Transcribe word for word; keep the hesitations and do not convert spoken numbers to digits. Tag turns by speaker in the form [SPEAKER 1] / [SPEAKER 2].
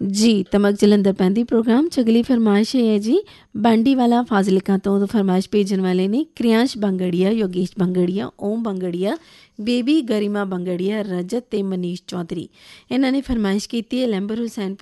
[SPEAKER 1] जी तमक जलंधर पैंती प्रोग्राम च अगली फरमाइश है जी बांडी वाला फाजिलिका तो फरमाइश भेजने वाले ने क्रियांश बंगड़िया योगेश बंगड़िया ओम बंगड़िया बेबी गरिमा बंगड़िया रजत ते मनीष चौधरी इन्होंने फरमाइश की है लैंबर हुसैन